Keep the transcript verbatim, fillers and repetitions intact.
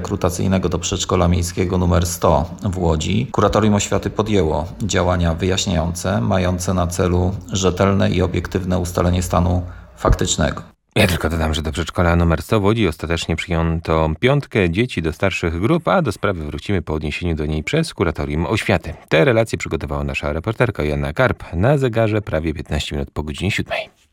rekrutacyjnego do przedszkola miejskiego nr sto w Łodzi Kuratorium Oświaty podjęło działania wyjaśniające, mające na celu rzetelne i obiektywne ustalenie stanu faktycznego. Ja tylko dodam, że do przedszkola numer sto w Łodzi ostatecznie przyjęto piątkę dzieci do starszych grup, a do sprawy wrócimy po odniesieniu do niej przez Kuratorium Oświaty. Te relacje przygotowała nasza reporterka Joanna Karp. Na zegarze prawie piętnaście minut po godzinie siódmej.